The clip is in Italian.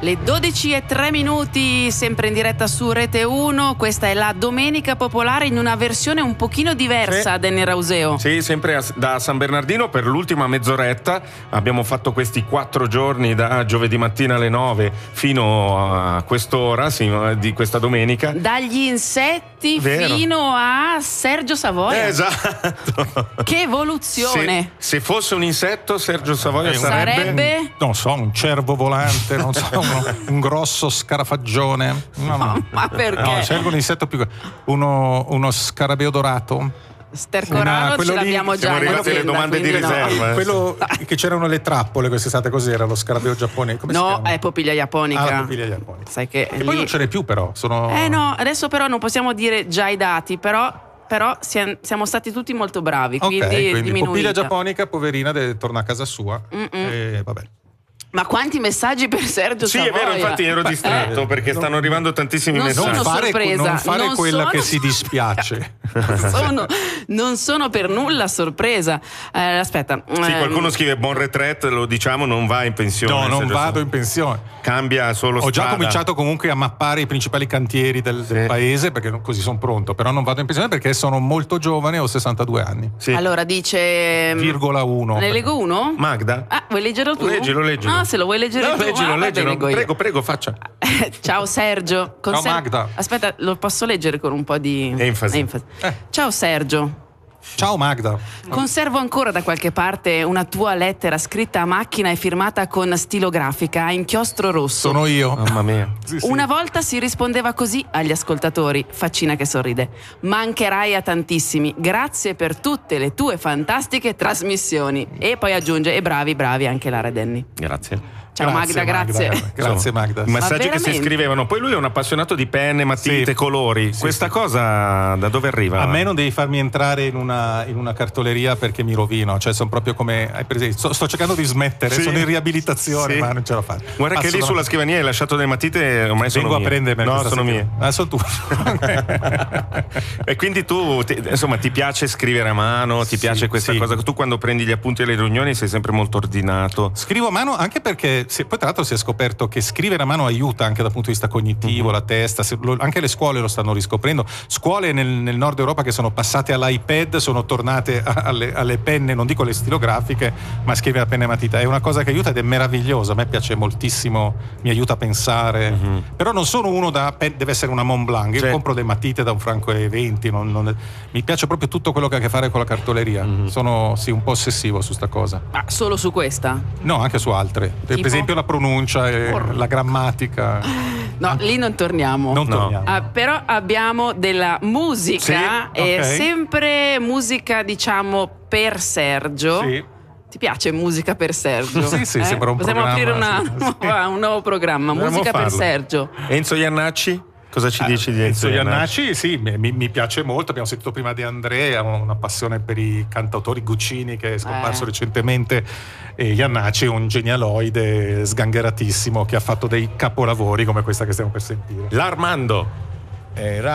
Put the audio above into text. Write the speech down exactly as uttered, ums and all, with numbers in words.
Le dodici e tre minuti, sempre in diretta su Rete uno. Questa è la Domenica Popolare in una versione un pochino diversa, sì. Danny Rauseo. Sì, sempre da San Bernardino per l'ultima mezz'oretta. Abbiamo fatto questi quattro giorni da giovedì mattina alle nove fino a quest'ora, sì, di questa domenica. Dagli insetti Vero. fino a Sergio Savoia. Esatto. Che evoluzione. Se, se fosse un insetto, Sergio Savoia eh, sarebbe... sarebbe... Non so, un cervo volante, non so, uno, un grosso scarafaggione. No, no, ma perché? No, serve un insetto più... Uno, uno scarabeo dorato. Stercorano ce l'abbiamo lì, già. Siamo arrivati alle domande di riserva. No. Eh. Quello che c'erano le trappole quest'estate, così era lo scarabeo giapponese. Come no, è Popiglia japonica. Ah, Popiglia japonica. Sai che e lì... poi non ce n'è più, però. Sono... Eh no, adesso però non possiamo dire già i dati, però. Però siamo stati tutti molto bravi, quindi, okay, quindi diminuita. Popiglia japonica, poverina, deve tornare a casa sua. E vabbè. Ma quanti messaggi per Sergio Sì, Savoia? È vero, infatti ero distratto eh, perché stanno arrivando tantissimi non messaggi. Sono non fare, sorpresa. non fare non quella sono... che si dispiace. non, sono, non sono per nulla sorpresa. Eh, aspetta. Sì, ehm... qualcuno scrive buon retret, lo diciamo, non va in pensione. No, non Sergio vado Savoia. in pensione. Cambia solo Ho strada. già cominciato comunque a mappare i principali cantieri del, sì. del paese, perché non, così sono pronto, però non vado in pensione perché sono molto giovane, ho sessantadue anni. Sì. Allora dice virgola uno. Ne leggo uno? Magda? Ah, vuoi leggerlo tu? Leggilo, leggilo. No, se lo vuoi leggere no, tu. leggilo, ah, leggilo. Vabbè, Prego, prego, faccia. Ciao Sergio. Ciao Conser- Magda. Aspetta, lo posso leggere con un po' di enfasi. enfasi. Eh. Ciao Sergio. Ciao Magda. Conservo ancora da qualche parte una tua lettera scritta a macchina e firmata con stilografica a inchiostro rosso. Sono io. Mamma mia. Sì, sì. Una volta si rispondeva così agli ascoltatori, faccina che sorride. Mancherai a tantissimi. Grazie per tutte le tue fantastiche trasmissioni. E poi aggiunge, e bravi, bravi anche Lara e Danny. Grazie. Ciao grazie, Magda, grazie. Magda. Grazie Magda. I messaggi che si scrivevano. Poi lui è un appassionato di penne, matite, sì. colori. Sì, Questa sì. cosa da dove arriva? A me non devi farmi entrare in una, in una cartoleria perché mi rovino. Cioè sono proprio come hai preso. Sto, sto cercando di smettere, sì. sono in riabilitazione, sì. ma non ce la faccio. Guarda Passo che lì sulla scrivania hai lasciato delle matite, ormai sono Vengo mie. a prendermi. No, sono mie. Ah, sono tu. E quindi tu, ti, insomma, ti piace scrivere a mano, ti sì, piace questa sì. cosa? Tu quando prendi gli appunti alle riunioni sei sempre molto ordinato. Scrivo a mano anche perché se, poi tra l'altro si è scoperto che scrivere a mano aiuta anche dal punto di vista cognitivo, mm-hmm. la testa, se, lo, anche le scuole lo stanno riscoprendo. Scuole nel, nel nord Europa che sono passate all'iPad sono tornate a, alle, alle penne, non dico le stilografiche, ma scrivere a penna e matita. È una cosa che aiuta ed è meravigliosa. A me piace moltissimo, mi aiuta a pensare. Mm-hmm. Però non sono uno da deve essere una Mont Blanc. Io cioè. compro delle matite da un franco e venti. Non, non, mi piace proprio tutto quello che ha a che fare con la cartoleria. Mm-hmm. Sono sì un po' ossessivo su sta cosa. Ma solo su questa? No, anche su altre. Tipo? Per esempio la pronuncia e Porca. la grammatica. No, lì non torniamo. Non no. torniamo. Ah, però abbiamo della musica, sì? e okay. sempre musica, diciamo, per Sergio. Sì. Ti piace musica per Sergio? Sì, sì, eh? sembra un Possiamo aprire una, programma, sì, sì. un nuovo programma, Dovremmo musica farlo. per Sergio. Enzo Iannacci? Cosa ci dici di Enzo, Enzo Iannacci? Iannacci? Sì, mi, mi piace molto. Abbiamo sentito prima di Andrea, ho una passione per i cantautori. Guccini, che è scomparso eh. recentemente, e Iannacci è un genialoide sgangheratissimo che ha fatto dei capolavori come questa che stiamo per sentire. L'Armando. Era